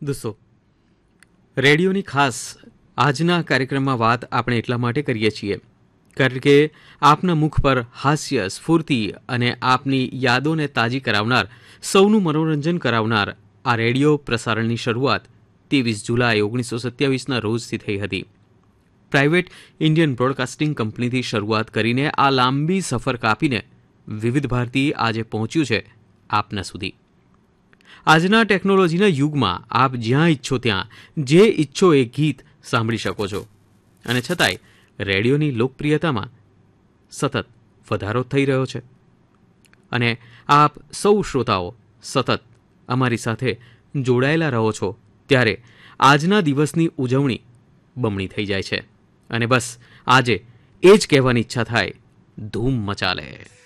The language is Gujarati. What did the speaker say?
દોસ્તો, રેડિયોની ખાસ આજના કાર્યક્રમમાં વાત આપણે એટલા માટે કરીએ છીએ કારણ કે આપના મુખ પર હાસ્ય, સ્ફૂર્તિ અને આપની યાદોને તાજી કરાવનાર, સૌનું મનોરંજન કરાવનાર આ રેડિયો પ્રસારણની શરૂઆત 23 જુલાઈ 1927ના રોજથી થઈ હતી. પ્રાઇવેટ ઇન્ડિયન બ્રોડકાસ્ટિંગ કંપનીથી શરૂઆત કરીને આ લાંબી સફર કાપીને વિવિધ ભારતી આજે પહોંચ્યું છે આપના સુધી. આજના ટેકનોલોજીના યુગમાં આપ જ્યાં ઈચ્છો ત્યાં જે ઈચ્છો એ ગીત સાંભળી શકો છો અને છતાંય રેડિયોની લોકપ્રિયતામાં સતત વધારો થઈ રહ્યો છે અને આપ સૌ શ્રોતાઓ સતત અમારી સાથે જોડાયેલા રહો છો ત્યારે આજના દિવસની ઉજવણી બમણી થઈ જાય છે અને બસ આજે એ જ કહેવાની ઈચ્છા થાય, ધૂમ મચાલે.